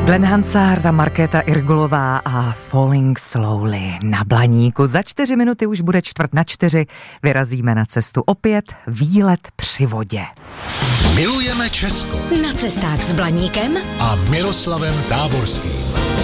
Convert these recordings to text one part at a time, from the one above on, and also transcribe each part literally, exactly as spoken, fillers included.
Glenn Hansard a Markéta Irglová a Falling Slowly na Blaníku. Za čtyři minuty už bude čtvrt na čtyři. Vyrazíme na cestu opět. Výlet při vodě. Milujeme Česko. Na cestách s Blaníkem a Miroslavem Táborským.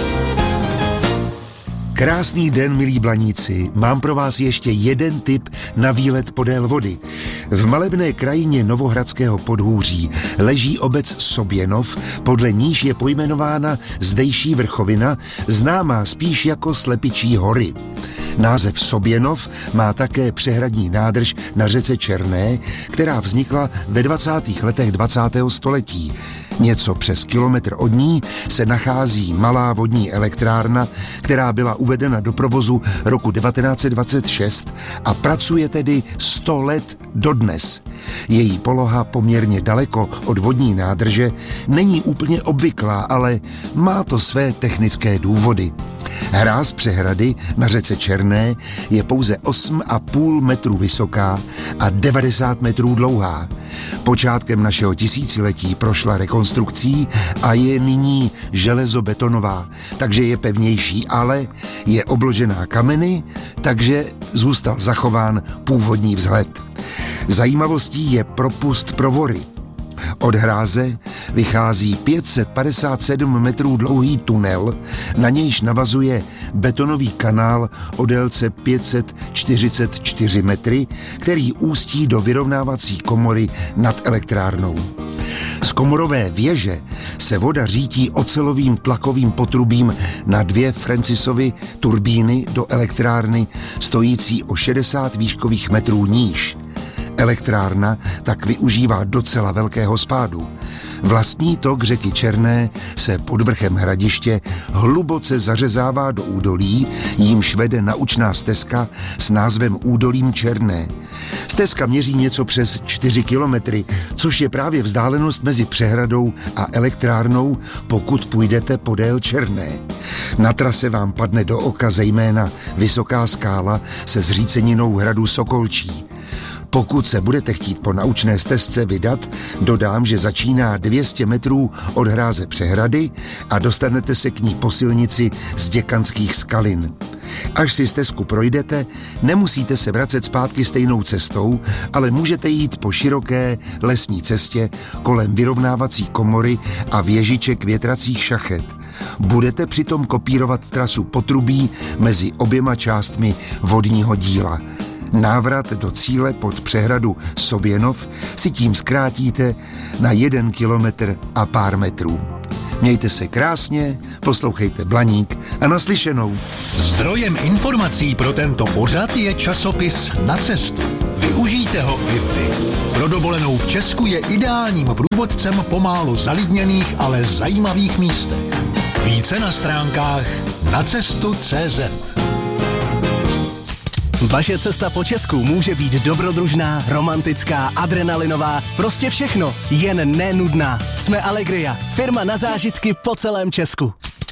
Krásný den, milí Blaníci. Mám pro vás ještě jeden tip na výlet podél vody. V malebné krajině Novohradského podhůří leží obec Soběnov, podle níž je pojmenována zdejší vrchovina, známá spíš jako Slepičí hory. Název Soběnov má také přehradní nádrž na řece Černé, která vznikla ve dvacátých letech dvacátého století. Něco přes kilometr od ní se nachází malá vodní elektrárna, která byla uvedena do provozu roku devatenáct set dvacet šest a pracuje tedy sto let dodnes. Její poloha poměrně daleko od vodní nádrže není úplně obvyklá, ale má to své technické důvody. Hráz přehrady na řece Černé je pouze osm a půl metru vysoká a devadesát metrů dlouhá. Počátkem našeho tisíciletí prošla rekonstrukcí a je nyní železobetonová, takže je pevnější, ale je obložená kameny, takže zůstal zachován původní vzhled. Zajímavostí je propust pro vory. Od hráze vychází pět set padesát sedm metrů dlouhý tunel, na nějž navazuje betonový kanál o délce pět set čtyřicet čtyři metry, který ústí do vyrovnávací komory nad elektrárnou. Z komorové věže se voda řítí ocelovým tlakovým potrubím na dvě Francisovy turbíny do elektrárny stojící o šedesát výškových metrů níž. Elektrárna tak využívá docela velkého spádu. Vlastní tok řeky Černé se pod vrchem hradiště hluboce zařezává do údolí, jímž vede naučná stezka s názvem Údolím Černé. Stezka měří něco přes čtyři kilometry, což je právě vzdálenost mezi přehradou a elektrárnou, pokud půjdete podél Černé. Na trase vám padne do oka zejména vysoká skála se zříceninou hradu Sokolčí. Pokud se budete chtít po naučné stezce vydat, dodám, že začíná dvě stě metrů od hráze přehrady a dostanete se k ní po silnici z Děkanských skalin. Až si stezku projdete, nemusíte se vracet zpátky stejnou cestou, ale můžete jít po široké lesní cestě kolem vyrovnávací komory a věžiček větracích šachet. Budete přitom kopírovat trasu potrubí mezi oběma částmi vodního díla. Návrat do cíle pod přehradu Soběnov si tím zkrátíte na jeden kilometr a pár metrů. Mějte se krásně, poslouchejte Blaník a naslyšenou. Zdrojem informací pro tento pořad je časopis Na cestu. Využijte ho i vy. Pro dovolenou v Česku je ideálním průvodcem po málo zalidněných, ale zajímavých místech. Více na stránkách nacestu tečka cé zet. Vaše cesta po Česku může být dobrodružná, romantická, adrenalinová, prostě všechno, jen nenudná. Jsme Allegria, firma na zážitky po celém Česku.